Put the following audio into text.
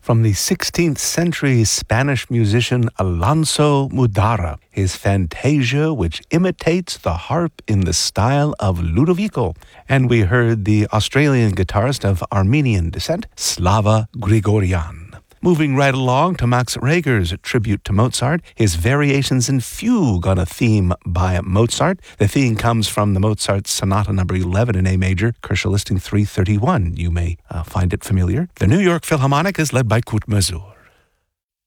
from the 16th century Spanish musician Alonso Mudara, his Fantasia, which imitates the harp in the style of Ludovico. And we heard the Australian guitarist of Armenian descent, Slava Grigoryan. Moving right along to Max Reger's tribute to Mozart, his Variations in Fugue on a theme by Mozart. The theme comes from the Mozart Sonata No. 11 in A major, Kershaw listing 331. You may find it familiar. The New York Philharmonic is led by Kurt Masur.